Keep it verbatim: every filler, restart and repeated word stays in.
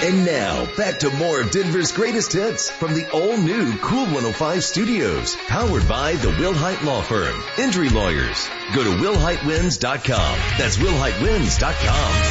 And now, back to more of Denver's greatest hits from the all-new Cool one oh five studios, powered by the Will Hite Law Firm. Injury lawyers. Go to will hite wins dot com. That's will hite wins dot com.